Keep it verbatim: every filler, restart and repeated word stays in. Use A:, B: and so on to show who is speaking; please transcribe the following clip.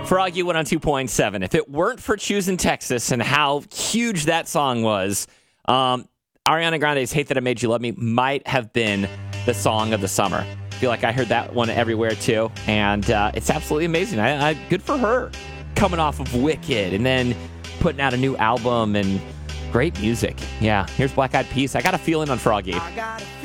A: Froggy one oh two point seven. If it weren't for Choosing Texas and how huge that song was, um, Ariana Grande's Hate That I Made You Love Me might have been the song of the summer. I feel like I heard that one everywhere too, and uh, it's absolutely amazing. I, I, good for her, coming off of Wicked and then putting out a new album and great music. Yeah, here's Black Eyed Peas. I got a feeling on Froggy.